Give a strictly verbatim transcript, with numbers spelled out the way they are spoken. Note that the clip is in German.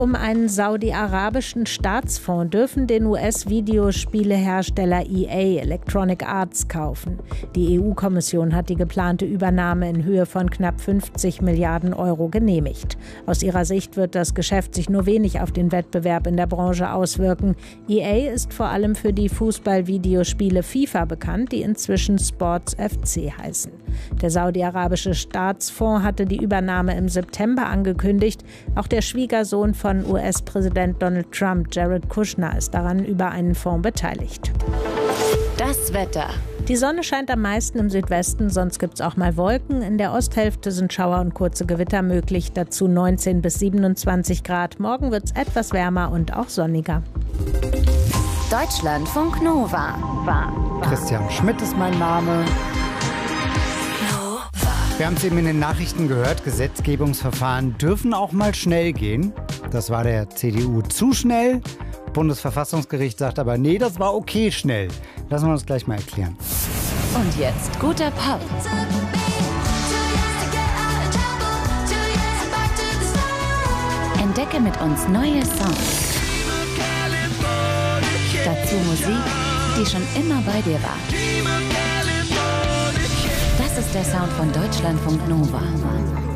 Um einen saudi-arabischen Staatsfonds dürfen den U S-Videospielehersteller E A Electronic Arts kaufen. Die E U-Kommission hat die geplante Übernahme in Höhe von knapp fünfzig Milliarden Euro genehmigt. Aus ihrer Sicht wird das Geschäft sich nur wenig auf den Wettbewerb in der Branche auswirken. E A ist vor allem für die Fußball-Videospiele FIFA bekannt, die inzwischen Sports F C heißen. Der saudi-arabische Staatsfonds hatte die Übernahme im September angekündigt. Auch der Schwiegersohn von U S-Präsident Donald Trump, Jared Kushner, ist daran über einen Fonds beteiligt. Das Wetter. Die Sonne scheint am meisten im Südwesten, sonst gibt es auch mal Wolken. In der Osthälfte sind Schauer und kurze Gewitter möglich, dazu neunzehn bis siebenundzwanzig Grad. Morgen wird es etwas wärmer und auch sonniger. Deutschlandfunk Nova. War. Christian Schmidt ist mein Name. Wir haben es eben in den Nachrichten gehört, Gesetzgebungsverfahren dürfen auch mal schnell gehen. Das war der C D U zu schnell. Bundesverfassungsgericht sagt aber, nee, das war okay schnell. Lassen wir uns gleich mal erklären. Und jetzt guter Pop. Entdecke mit uns neue Songs. Dazu Musik, die schon immer bei dir war. Das ist der Sound von Deutschlandfunk Nova.